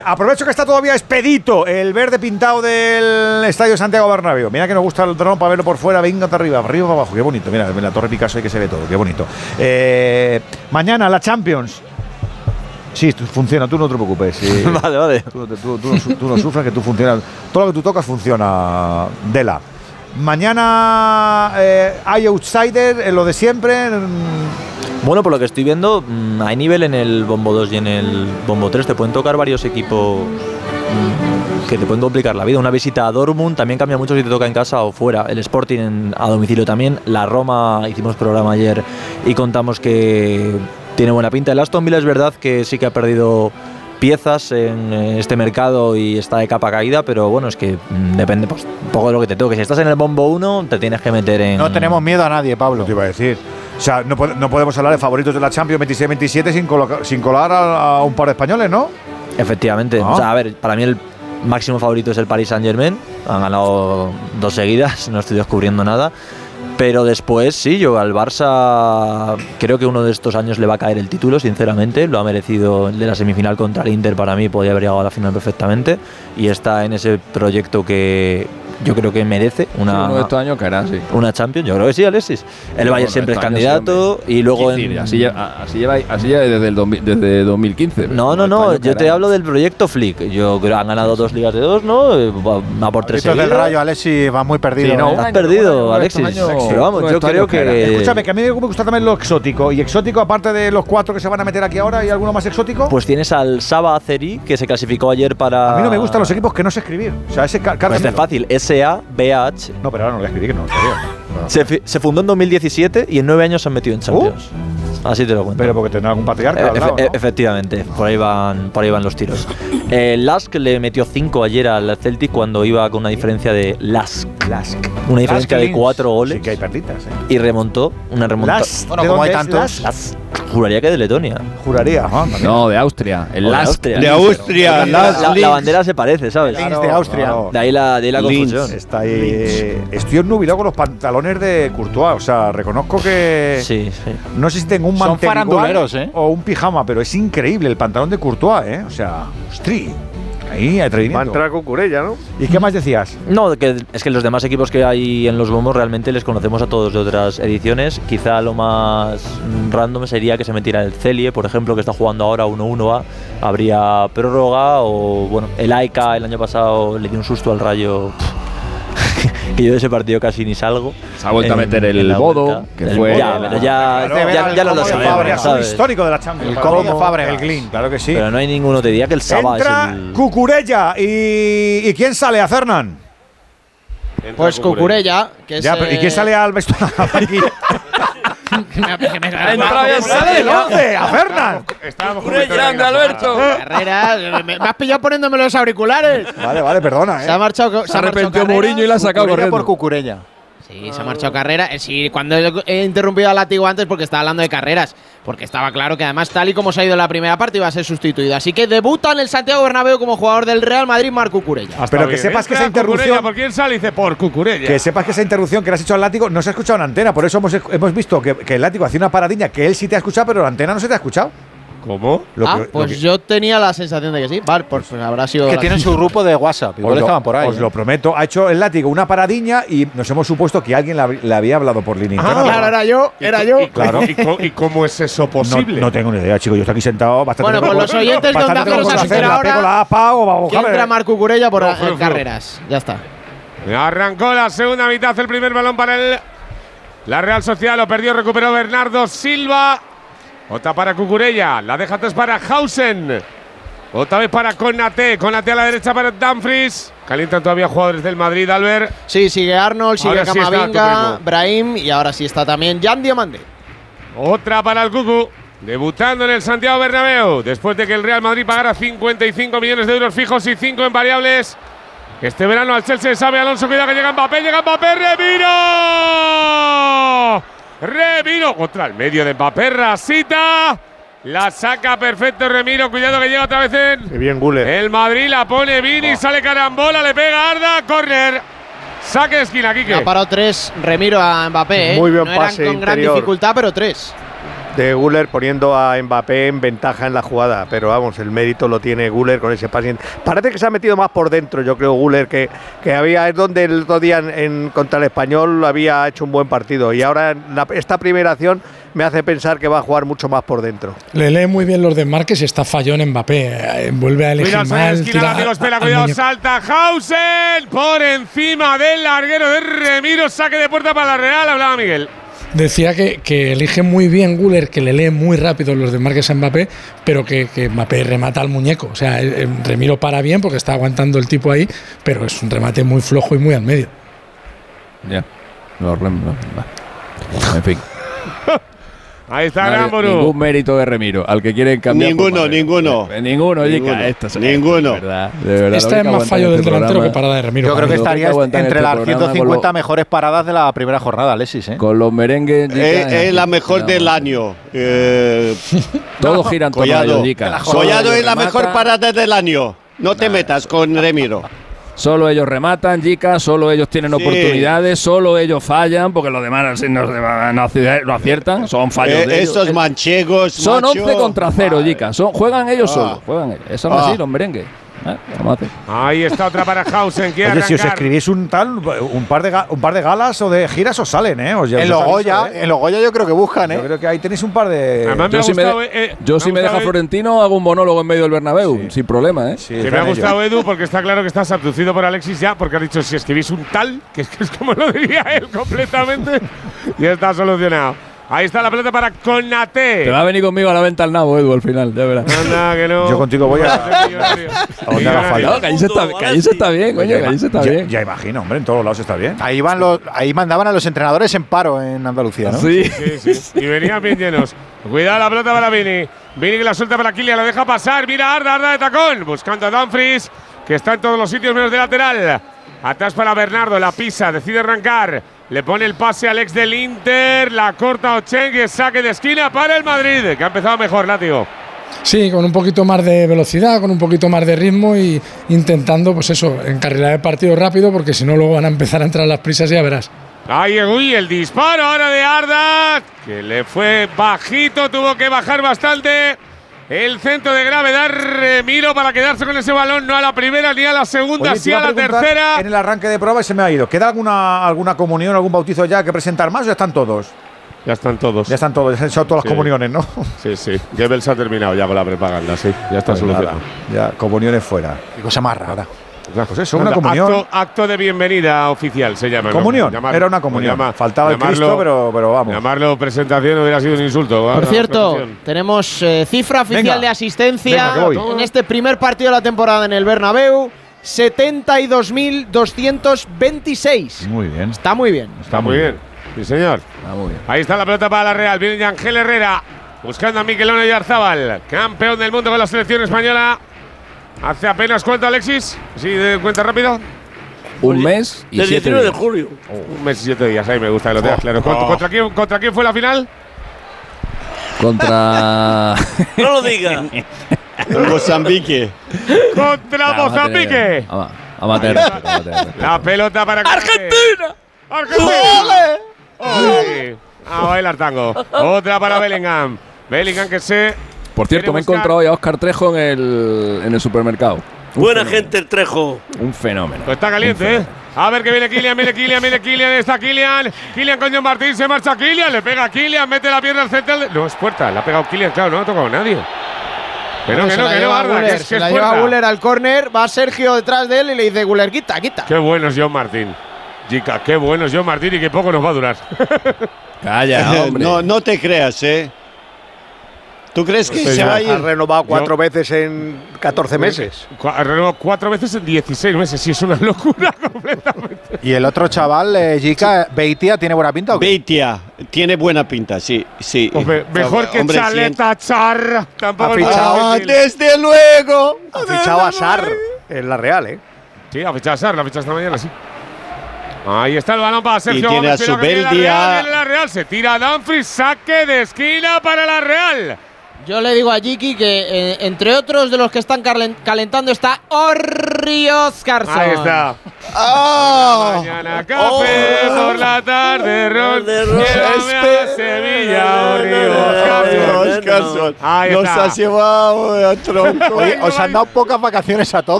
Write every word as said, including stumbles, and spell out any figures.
Aprovecho que está todavía expedito el verde pintado del Estadio Santiago Bernabéu. Mira que nos gusta el dron para verlo por fuera. Venga, hasta arriba, arriba para abajo. Qué bonito. Mira, en la Torre Picasso hay que se ve todo. Qué bonito. Eh, mañana la Champions. Sí, funciona. Tú no te preocupes. Sí. Vale, vale. Tú, tú, tú, tú, no, tú no sufras, que tú funcionas. Todo lo que tú tocas funciona. Dela. Mañana eh, hay outsider en lo de siempre. Bueno, por lo que estoy viendo, mmm, hay nivel en el bombo dos y en el bombo tres. Te pueden tocar varios equipos mmm, que te pueden complicar la vida. Una visita a Dortmund también cambia mucho si te toca en casa o fuera. El Sporting en, a domicilio también. La Roma, hicimos programa ayer y contamos que tiene buena pinta. El Aston Villa es verdad que sí que ha perdido piezas en este mercado y está de capa caída, pero bueno, es que mmm, depende pues, un poco de lo que te toque. Si estás en el bombo uno, te tienes que meter en… No tenemos miedo a nadie, Pablo. Te iba a decir. O sea, no, no podemos hablar de favoritos de la Champions veintiséis veintisiete sin, sin colar a, a un par de españoles, ¿no? Efectivamente. Ah. O sea, a ver, para mí el máximo favorito es el Paris Saint-Germain. Han ganado dos seguidas, no estoy descubriendo nada. Pero después, sí, yo al Barça creo que uno de estos años le va a caer el título, sinceramente. Lo ha merecido el de la semifinal contra el Inter, para mí podía haber llegado a la final perfectamente. Y está en ese proyecto que yo creo que merece una, sí, uno de estos años caerá, sí. Una Champions. Yo creo que sí, Alexis. El Bayern bueno, siempre es candidato sí, y luego… En, así, lleva, así, lleva, así lleva desde, el, desde dos mil quince. No, no, no, yo te hablo del proyecto Flick. Yo creo que han ganado dos ligas de dos, ¿no? Va por tres seguidas. del Rayo, Alexis, va muy perdido. Sí, no, ¿eh? has perdido, Alexis. Pero vamos, yo creo que… Escúchame, que a mí me gusta también lo exótico. Y exótico, aparte de los cuatro que se van a meter aquí ahora, ¿hay alguno más exótico? Pues tienes al Saba Azeri, que se clasificó ayer para… A mí no me gustan los equipos que no sé escribir. O sea, ese pues es fácil, S A B A H. No, pero ahora no lo voy a escribir, que no lo sabía. Se, se fundó en dos mil diecisiete y en nueve años se han metido en Champions. Uh, Así te lo cuento. Pero porque tendrá algún patriarca. E al lado, e ¿no? Efectivamente, por ahí van, por ahí van los tiros. eh, Lask le metió cinco ayer al Celtic cuando iba con una diferencia de Lask. Lask. Una diferencia Lask de cuatro goles. Sí que hay perditas, ¿eh? Y remontó una remontada. Lask. Bueno, como hay tantos. Lask. Juraría que de Letonia. Juraría. Ah, no, de Austria. El de Lask. Austria. De Austria. La, la, la bandera se parece, ¿sabes? Claro, de Austria. Claro. De ahí la, de ahí la confusión. Está ahí. Estoy obnubilado con los pantalones de Courtois. O sea, reconozco que… Sí, sí. No sé si tengo un Son mantel faranduleros, ¿eh? o un pijama, pero es increíble el pantalón de Courtois, ¿eh? O sea, ostri. Ahí, atrevimiento. Va a entrar Cucurella, ¿no? ¿Y qué más decías? No, que es que los demás equipos que hay en los bombos realmente les conocemos a todos de otras ediciones. Quizá lo más random sería que se metiera el Celie, por ejemplo, que está jugando ahora uno uno A. Habría prórroga o, bueno, el A E K el año pasado le dio un susto al Rayo. Que yo de ese partido casi ni salgo. Se ha vuelto en, a meter el Bodo, que el, fue… Ya, pero ya, claro, ya, ya, ya no lo sabemos, Es un histórico de la Champions. El Como Fábregas. El Glin, claro que sí. Pero no hay ninguno, te diría que el Saba Entra es el… Cucurella. ¿Y, ¿Y quién sale a Fernán? Pues Cucurella, que es… Ya, pero, ¿y quién sale al vestuario aquí? Entra bien, sale, ¿dónde? A Fernán. grande, Alberto. Carreras, me, me has pillado poniéndome los auriculares. Vale, vale, perdona, ¿eh? Se ha marchado. Se, se arrepintió Mourinho y la ha sacado corriendo. por Cucurella. Sí, se ha marchado Carrera. Sí, cuando he interrumpido a Látigo antes porque estaba hablando de Carreras. Porque estaba claro que además, tal y como se ha ido en la primera parte, iba a ser sustituido. Así que debuta en el Santiago Bernabéu como jugador del Real Madrid, Marc Cucurella. Ah, pero que bien. sepas que Entra esa interrupción… Cucurella, ¿por quién sale? Dice por Cucurella. Que sepas que esa interrupción que le has hecho al Látigo no se ha escuchado en antena. Por eso hemos, hemos visto que, que el Látigo hacía una paradiña que él sí te ha escuchado, pero la antena no se te ha escuchado. ¿Cómo? Lo ah, que, pues lo que, yo tenía la sensación de que sí. Vale, pues, pues habrá sido… Que tienen su grupo de WhatsApp. Igual lo, estaban por ahí. Os ¿eh? lo prometo. Ha hecho el Látigo una paradiña y nos hemos supuesto que alguien le, le había hablado por línea interna. Ah, claro, era yo, era yo. ¿Y, claro. ¿Y, y, y cómo es eso posible? No, no tengo ni idea, chicos. Yo estoy aquí sentado bastante… Bueno, pues los oyentes de Onda Cero se han enterado ahora que entra Marc Cucurella por no, en flu, Carreras. flu. Ya está. Arrancó la segunda mitad, el primer balón para el la Real Sociedad. Lo perdió, recuperó Bernardo Silva. Otra para Cucurella, la deja atrás para Hausen. Otra vez para Konaté, Konaté a la derecha para Dumfries. Calientan todavía jugadores del Madrid, Albert. Sí, sigue Arnold, sigue Ahora sí está Camavinga, tu Brahim y ahora sí está también Jan Diomande. Otra para el Cucu, debutando en el Santiago Bernabéu, después de que el Real Madrid pagara cincuenta y cinco millones de euros fijos y cinco en variables. Este verano al Chelsea sabe Alonso, cuidado que llega Mbappé, llega Mbappé, Remiro. Remiro contra el medio de Mbappé, Rasita. La saca perfecto Remiro, cuidado que llega otra vez en… Qué bien, Gule. El Madrid la pone Vini, oh. Sale carambola, le pega Arda, córner. Saque de esquina, Quique. Ha parado tres Remiro a Mbappé, ¿eh? Muy bien no eran pase con interior. gran dificultad, pero tres. de Güler poniendo a Mbappé en ventaja en la jugada, pero vamos, el mérito lo tiene Güler con ese paciente. Parece que se ha metido más por dentro, yo creo, Güler, que, que había, es donde el otro día en, en, contra el Español había hecho un buen partido, y ahora la, esta primera acción me hace pensar que va a jugar mucho más por dentro. Le lee muy bien los desmarques y está fallón Mbappé, eh, vuelve a elegir cuidado, mal. Esquina, tira amigos, espera, al cuidado, muñeco. salta Hausen por encima del larguero de Remiro, saque de puerta para la Real, hablaba Miguel. Decía que, que elige muy bien Güler, que le lee muy rápido los desmarques a Mbappé, pero que, que Mbappé remata al muñeco. O sea, el, el Remiro para bien porque está aguantando el tipo ahí, pero es un remate muy flojo y muy al medio. Ya. No, rem, no. En fin. Ahí está Nadie- Gramboru. Ningún mérito de Remiro. Al que quieren cambiar. Ninguno, pues, vale. ninguno. Eh, Ninguno, oye, Ninguno. esto es- Ninguno. De verdad, de verdad, Esta lo es que más aguantan fallo este del delantero programa- que parada de Remiro. Yo creo que Lo que estaría aguantan entre este las programa ciento cincuenta con lo- mejores paradas de la primera jornada, Alexis, ¿eh? Con los merengues. Es, Jica, es la mejor no, del año. Eh, Todo gira en torno a Collado. ellos, Jica. Collado es la Remata. mejor parada del año. No te metas con Remiro. Solo ellos rematan, Jica, solo ellos tienen Sí. oportunidades, solo ellos fallan, porque los demás no, no, no aci- no aciertan, son fallos Eh, de ellos. esos manchegos. Son macho. once contra cero, Jica. Son, juegan ellos Ah. solos, juegan ellos. Eso Ah. así, los merengues. ¿Eh? Vamos a hacer. Ahí está otra para Hausen, quiere Oye, si os arrancar. escribís un tal, un par de, ga- un par de galas o de giras os salen, ¿eh? Os, os En los aviso, Goya, ¿eh? en los Goya yo creo que buscan, Yo ¿eh? creo que ahí tenéis un par de. Además, me Yo ha si me, gustado, de- eh, yo me si ha me deja gustado, eh, Florentino, hago un monólogo en medio del Bernabéu, sin problema, ¿eh? Sí, Que me está ha en ello. gustado, Edu, porque está claro que estás abducido por Alexis ya, porque ha dicho si escribís un tal, que es, que es como lo diría él completamente, y está solucionado. Ahí está la pelota para Konaté. Te va a venir conmigo a la venta al nabo, Edu, al final, ya verás. Anda, que no. Yo contigo voy a. Millonario. A donde haga falta. No, que allí se está, que allí se está bien, coño, que allí se está ya, bien. ya imagino, hombre, en todos lados está bien. Ahí, van los, ahí mandaban a los entrenadores en paro en Andalucía, ¿no? Sí. Sí, sí. Y venían bien llenos. Cuidado la pelota para Vini. Vini que la suelta para Kylian, la deja pasar. Mira Arda, Arda de tacón. Buscando a Dumfries, que está en todos los sitios menos de lateral. Atrás para Bernardo, la pisa, decide arrancar. Le pone el pase al ex del Inter. La corta Ocheng, que saque de esquina para el Madrid, que ha empezado mejor, Látigo. Sí, con un poquito más de velocidad, con un poquito más de ritmo y intentando, pues eso, encarrilar el partido rápido, porque si no luego van a empezar a entrar las prisas y ya verás. Ahí, uy, el disparo ahora de Arda, que le fue bajito, tuvo que bajar bastante. El centro de gravedad, Remiro para quedarse con ese balón, no a la primera ni a la segunda, Oye, te sí iba a la preguntar tercera. En el arranque de prueba y se me ha ido. ¿Queda alguna, alguna comunión, algún bautizo ya que presentar más o ya están todos? Ya están todos. Ya están todos, ya han hecho todas Sí. las comuniones, ¿no? Sí, sí. Goebbels ha terminado ya con la propaganda, sí. Ya está Pues solucionado. nada, ya, comuniones fuera. Qué cosa más rara. Pues eso, una comunión. Acto, acto de bienvenida oficial se llama. ¿no? Comunión, Llamar- era una comunión. llama- Faltaba el llamarlo- Cristo, pero, pero vamos. Llamarlo presentación hubiera sido un insulto. Por Ahora, cierto, presentación. tenemos eh, cifra oficial Venga. de asistencia Venga, que voy. en este primer partido de la temporada en el Bernabéu. setenta y dos mil doscientos veintiséis. Muy bien. Está muy bien. Está muy bien. Sí, señor. Ah, muy bien. Ahí está la pelota para la Real. Viene Ángel Herrera buscando a Mikel Oyarzabal, campeón del mundo con la selección española. Hace apenas cuánto, Alexis. Sí, de cuenta rápido. Un mes y Del siete diecinueve de días. julio. Un mes y siete días. Ahí me gusta que lo tengas claro. ¿Contra, contra quién, ¿Contra quién fue la final? Contra. No lo diga. El Mozambique. Contra Mozambique. Vamos, vamos a tener respeto, vamos a tener respeto. La pelota para ¡Argentina! ¡Argentina! ¡Ole! A bailar tango. Otra para Bellingham. Bellingham que se. Por cierto, me he buscar- encontrado hoy a Óscar Trejo en el, en el supermercado. Un Buena fenómeno. gente el Trejo. Un fenómeno. Pues está caliente, ¿eh? A ver que viene Kylian, viene Kylian, viene Kylian, está Kylian. Kylian con John Martín, se marcha Kylian, le pega a Kylian, mete la pierna al central. de- No, es puerta, la ha pegado Kylian, claro, no ha tocado nadie. Que no, Bueno, que se no, la que no, lleva Arda, Güler, que es, que se es la lleva puerta. Güler al córner, va Sergio detrás de él y le dice Güler, quita, quita. Qué bueno es John Martín. Chica, qué bueno es John Martín y qué poco nos va a durar. Calla, hombre. No, no te creas, ¿eh? ¿Tú crees que Sí, se va a Ha ir? renovado cuatro Yo- veces en catorce meses. Cu- renovó cuatro veces en dieciséis meses, sí, es una locura completamente. Y el otro chaval, eh, Jica, Beitia, ¿tiene buena pinta o qué? Beitia, tiene buena pinta, sí, sí. Hombre, mejor que Hombre, Chaleta Char. Tampoco Ha es muy fichado- Ah, difícil. desde luego. Ha fichado a Sar en la Real, ¿eh? Sí, ha fichado a Sar, la ha fichado esta mañana, sí. Ahí está el balón para Sergio tiene Gómez, a pero que viene la Zubeldia. Real, viene la Real, se tira Dumfries, saque de esquina para la Real. Yo le digo a Jiki que eh, entre otros de los que están calen- calentando está Orri Oscarsson. Ahí está. ¡Ah! Mañana café, por la tarde ron. Llévame a Sevilla, Oscarson, Ahí nos está. has llevado a tronco. Oye, os han dado pocas vacaciones a todos.